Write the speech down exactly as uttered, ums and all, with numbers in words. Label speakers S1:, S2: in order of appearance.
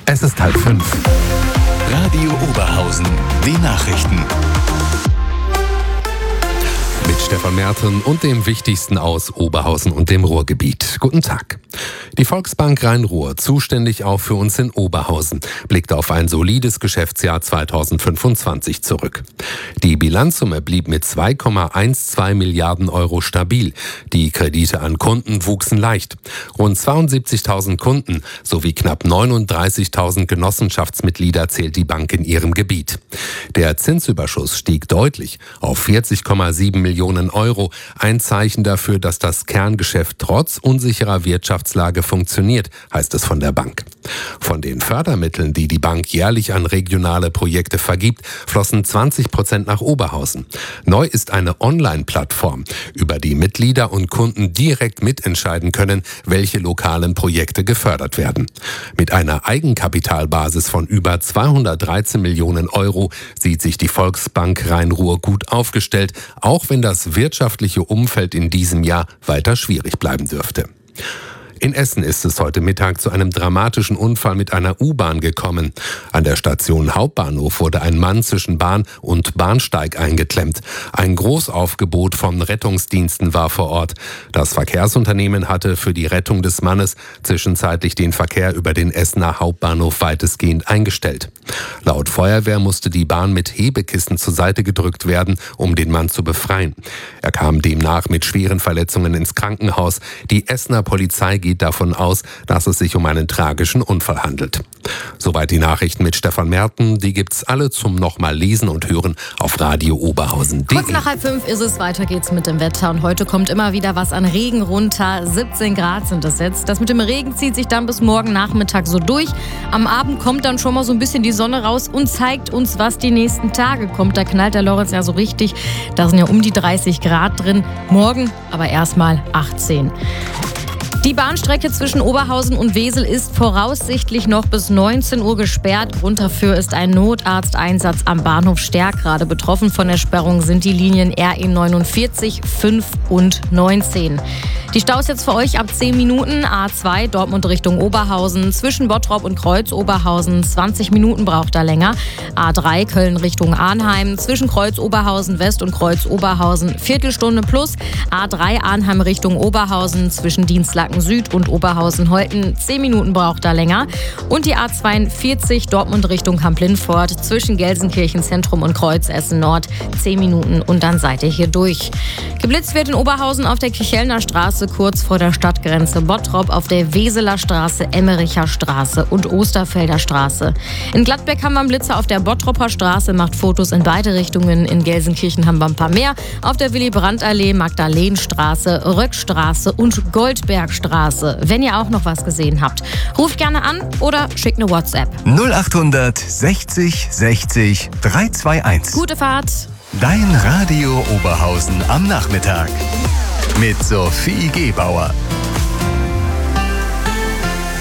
S1: Es ist halb fünf.
S2: Radio Oberhausen, die Nachrichten.
S1: Mit Stefan Merten und dem Wichtigsten aus Oberhausen und dem Ruhrgebiet. Guten Tag. Die Volksbank Rhein-Ruhr, zuständig auch für uns in Oberhausen, blickt auf ein solides Geschäftsjahr zweitausendfünfundzwanzig zurück. Die Bilanzsumme blieb mit zwei Komma zwölf Milliarden Euro stabil. Die Kredite an Kunden wuchsen leicht. Rund zweiundsiebzigtausend Kunden sowie knapp neununddreißigtausend Genossenschaftsmitglieder zählt die Bank in ihrem Gebiet. Der Zinsüberschuss stieg deutlich auf vierzig Komma sieben Millionen Euro. Ein Zeichen dafür, dass das Kerngeschäft trotz unsicherer Wirtschaftslage funktioniert, heißt es von der Bank. Von den Fördermitteln, die die Bank jährlich an regionale Projekte vergibt, flossen zwanzig Prozent nach Oberhausen. Neu ist eine Online-Plattform, über die Mitglieder und Kunden direkt mitentscheiden können, welche lokalen Projekte gefördert werden. Mit einer Eigenkapitalbasis von über zweihundertdreizehn Millionen Euro sieht sich die Volksbank Rhein-Ruhr gut aufgestellt, auch wenn das wirtschaftliche Umfeld in diesem Jahr weiter schwierig bleiben dürfte. In Essen ist es heute Mittag zu einem dramatischen Unfall mit einer U-Bahn gekommen. An der Station Hauptbahnhof wurde ein Mann zwischen Bahn und Bahnsteig eingeklemmt. Ein Großaufgebot von Rettungsdiensten war vor Ort. Das Verkehrsunternehmen hatte für die Rettung des Mannes zwischenzeitlich den Verkehr über den Essener Hauptbahnhof weitestgehend eingestellt. Laut Feuerwehr musste die Bahn mit Hebekissen zur Seite gedrückt werden, um den Mann zu befreien. Er kam demnach mit schweren Verletzungen ins Krankenhaus. Die Essener Polizei geht davon aus, dass es sich um einen tragischen Unfall handelt. Soweit die Nachrichten mit Stefan Merten. Die gibt's alle zum nochmal lesen und hören auf Radio Oberhausen punkt de.
S3: Kurz nach halb fünf ist es, weiter geht's mit dem Wetter. Und heute kommt immer wieder was an Regen runter. siebzehn Grad sind es jetzt. Das mit dem Regen zieht sich dann bis morgen Nachmittag so durch. Am Abend kommt dann schon mal so ein bisschen die Sonne raus und zeigt uns, was die nächsten Tage kommt. Da knallt der Lorenz ja so richtig. Da sind ja um die dreißig Grad drin. Morgen aber erstmal achtzehn. Die Bahnstrecke zwischen Oberhausen und Wesel ist voraussichtlich noch bis neunzehn Uhr gesperrt. Grund dafür ist ein Notarzteinsatz am Bahnhof Stärk. Gerade betroffen von der Sperrung sind die Linien R E neunundvierzig, fünf und neunzehn. Die Staus jetzt für euch ab zehn Minuten. A zwei Dortmund Richtung Oberhausen. Zwischen Bottrop und Kreuz Oberhausen zwanzig Minuten braucht er länger. A drei Köln Richtung Arnheim. Zwischen Kreuz Oberhausen West und Kreuz Oberhausen Viertelstunde plus. A drei Arnheim Richtung Oberhausen. Zwischen Dienstlaken Süd und Oberhausen-Holten zehn Minuten braucht er länger. Und die A zweiundvierzig Dortmund Richtung Kamp-Lindfort. Zwischen Gelsenkirchen Zentrum und Kreuz Essen Nord zehn Minuten und dann seid ihr hier durch. Geblitzt wird in Oberhausen auf der Kichelner Straße kurz vor der Stadtgrenze, Bottrop auf der Weseler Straße, Emmericher Straße und Osterfelder Straße. In Gladbeck haben wir einen Blitzer auf der Bottroper Straße, macht Fotos in beide Richtungen. In Gelsenkirchen haben wir ein paar mehr. Auf der Willy-Brandt-Allee, Magdalenstraße, Röckstraße und Goldbergstraße. Wenn ihr auch noch was gesehen habt, ruft gerne an oder schickt eine WhatsApp.
S2: null achthundert sechzig sechzig dreihunderteinundzwanzig.
S3: Gute Fahrt.
S2: Dein Radio Oberhausen am Nachmittag mit Sophie Gebauer.